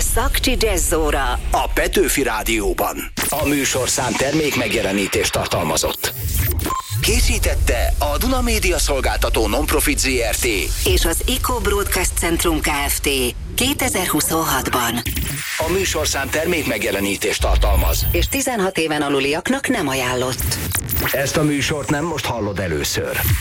Szakcsi Jazzóra a Petőfi Rádióban. A műsorszám termék megjelenítést tartalmazott. Készítette a Duna Média Szolgáltató Non-Profit Zrt. és az Eco Broadcast Centrum Kft. 2026-ban. A műsorszám termék megjelenítést tartalmaz, És 16 éven aluliaknak nem ajánlott. Ezt a műsort nem most hallod először.